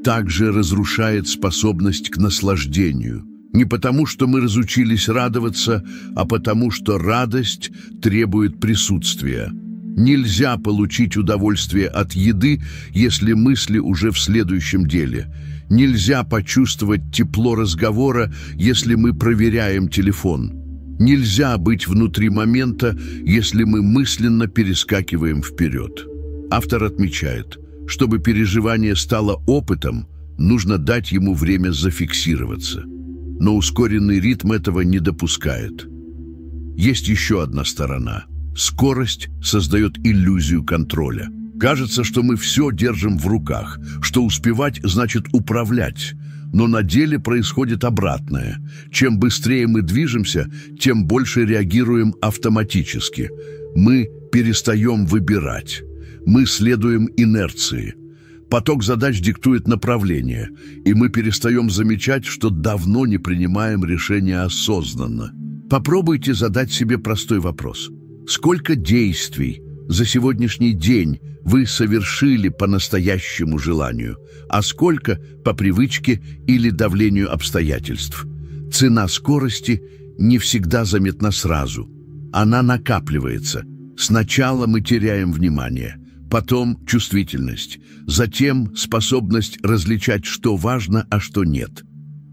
также разрушает способность к наслаждению. Не потому, что мы разучились радоваться, а потому, что радость требует присутствия. Нельзя получить удовольствие от еды, если мысли уже в следующем деле. Нельзя почувствовать тепло разговора, если мы проверяем телефон. Нельзя быть внутри момента, если мы мысленно перескакиваем вперед. Автор отмечает, чтобы переживание стало опытом, нужно дать ему время зафиксироваться. Но ускоренный ритм этого не допускает. Есть еще одна сторона. Скорость создает иллюзию контроля. Кажется, что мы все держим в руках, что успевать значит управлять. Но на деле происходит обратное. Чем быстрее мы движемся, тем больше реагируем автоматически. Мы перестаем выбирать. Мы следуем инерции. Поток задач диктует направление, и мы перестаем замечать, что давно не принимаем решения осознанно. Попробуйте задать себе простой вопрос. Сколько действий за сегодняшний день вы совершили по настоящему желанию, а сколько по привычке или давлению обстоятельств? Цена скорости не всегда заметна сразу. Она накапливается. Сначала мы теряем внимание, потом чувствительность, затем способность различать, что важно, а что нет.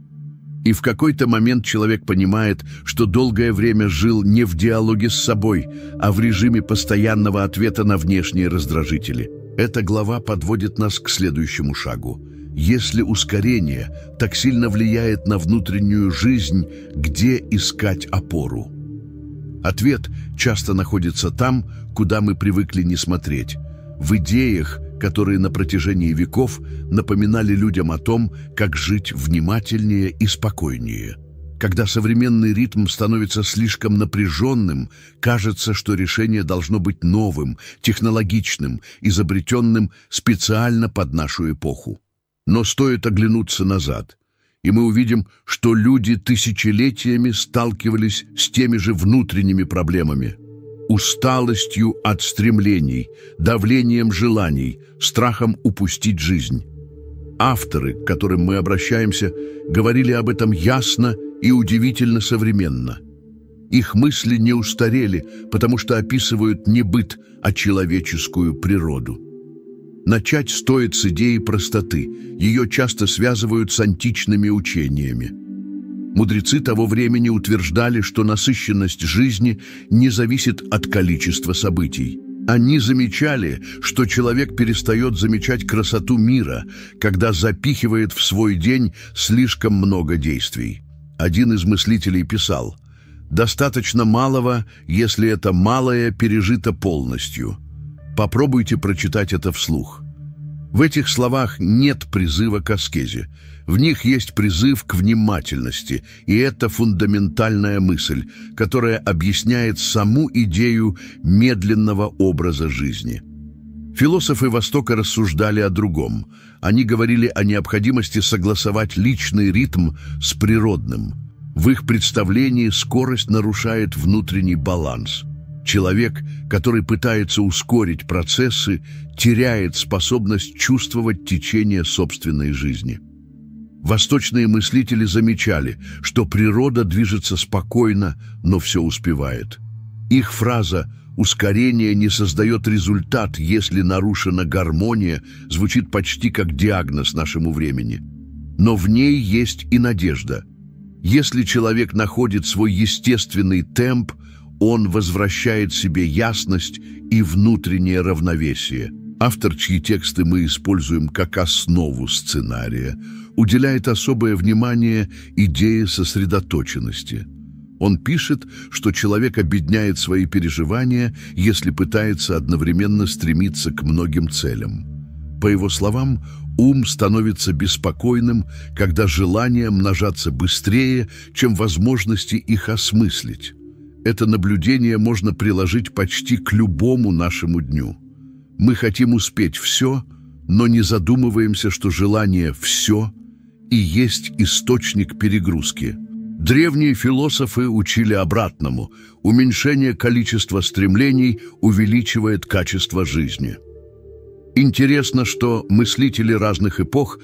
И в какой-то момент человек понимает, что долгое время жил не в диалоге с собой, а в режиме постоянного ответа на внешние раздражители. Эта глава подводит нас к следующему шагу. Если ускорение так сильно влияет на внутреннюю жизнь, где искать опору? Ответ часто находится там, куда мы привыкли не смотреть. В идеях, которые на протяжении веков напоминали людям о том, как жить внимательнее и спокойнее. Когда современный ритм становится слишком напряженным, кажется, что решение должно быть новым, технологичным, изобретенным специально под нашу эпоху. Но стоит оглянуться назад, и мы увидим, что люди тысячелетиями сталкивались с теми же внутренними проблемами. Усталостью от стремлений, давлением желаний, страхом упустить жизнь. Авторы, к которым мы обращаемся, говорили об этом ясно и удивительно современно. Их мысли не устарели, потому что описывают не быт, а человеческую природу. Начать стоит с идеи простоты. Ее часто связывают с античными учениями. Мудрецы того времени утверждали, что насыщенность жизни не зависит от количества событий. Они замечали, что человек перестает замечать красоту мира, когда запихивает в свой день слишком много действий. Один из мыслителей писал: «Достаточно малого, если это малое пережито полностью». Попробуйте прочитать это вслух. В этих словах нет призыва к аскезе. В них есть призыв к внимательности, и это фундаментальная мысль, которая объясняет саму идею медленного образа жизни. Философы Востока рассуждали о другом. Они говорили о необходимости согласовать личный ритм с природным. В их представлении скорость нарушает внутренний баланс. Человек, который пытается ускорить процессы, теряет способность чувствовать течение собственной жизни. Восточные мыслители замечали, что природа движется спокойно, но все успевает. Их фраза «ускорение не создает результат, если нарушена гармония» звучит почти как диагноз нашему времени. Но в ней есть и надежда. Если человек находит свой естественный темп, он возвращает себе ясность и внутреннее равновесие. Автор, чьи тексты мы используем как основу сценария, уделяет особое внимание идее сосредоточенности. Он пишет, что человек обедняет свои переживания, если пытается одновременно стремиться к многим целям. По его словам, ум становится беспокойным, когда желания множатся быстрее, чем возможности их осмыслить. Это наблюдение можно приложить почти к любому нашему дню. Мы хотим успеть все, но не задумываемся, что желание «все» и есть источник перегрузки. Древние философы учили обратному. Уменьшение количества стремлений увеличивает качество жизни. Интересно, что мыслители разных эпох